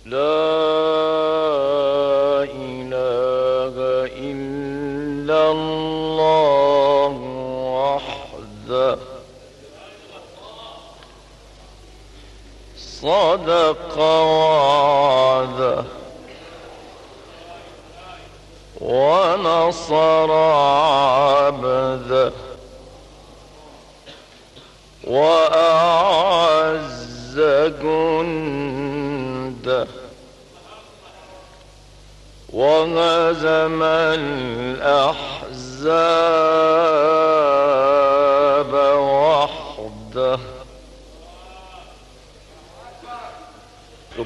إله إلا الله وحده صدق وعده ونصر عبده وأعز جنده وهزم الأحزاب